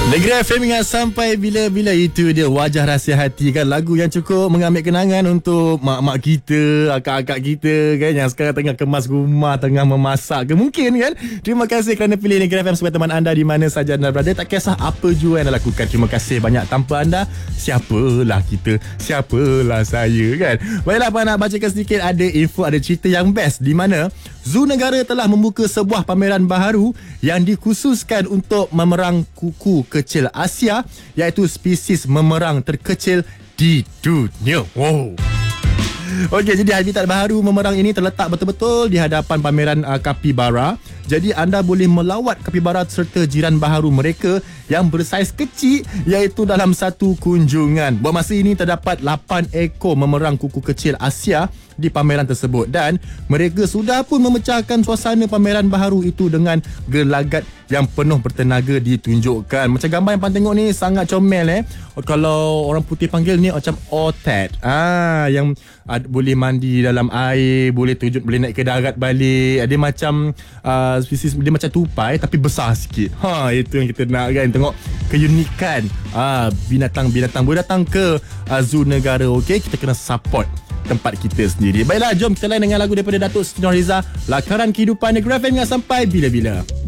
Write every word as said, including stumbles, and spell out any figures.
Negeri F M ingat sampai bila-bila. Itu dia Wajah Rahsia Hati kan. Lagu yang cukup mengambil kenangan untuk mak-mak kita, akak-akak kita kan, yang sekarang tengah kemas rumah, tengah memasak ke mungkin kan. Terima kasih kerana pilih Negeri F M sebagai teman anda di mana saja anda berada. Tak kisah apa jua yang anda lakukan. Terima kasih banyak. Tanpa anda, siapalah kita, siapalah saya kan. Baiklah, apa nak bacakan sedikit. Ada info, ada cerita yang best di mana Zoo Negara telah membuka sebuah pameran baharu yang dikhususkan untuk memerang kuku kecil Asia, iaitu spesies memerang terkecil di dunia. Wow. Okey, jadi habitat baharu memerang ini terletak betul-betul di hadapan pameran uh, Capybara. Jadi anda boleh melawat Capybara serta jiran baharu mereka yang bersaiz kecil, iaitu dalam satu kunjungan. Buat masa ini terdapat lapan ekor memerang kuku kecil Asia di pameran tersebut, dan mereka sudah pun memecahkan suasana pameran baharu itu dengan gelagat yang penuh bertenaga ditunjukkan. Macam gambar yang pantang tengok ni sangat comel eh. Kalau orang putih panggil ni macam otat. Ah, yang uh, boleh mandi dalam air, boleh tujuh, boleh naik ke darat balik. Dia macam uh, spesies, dia macam tupai tapi besar sikit. Ha, itu yang kita nak kan, tengok keunikan ah, binatang-binatang boleh datang ke uh, Zoo Negara. Okey, kita kena support tempat kita sendiri. Baiklah, jom kita lain dengan lagu daripada Datuk Siti Nurhaliza, Lakaran Kehidupan. Negeri F M sampai bila-bila.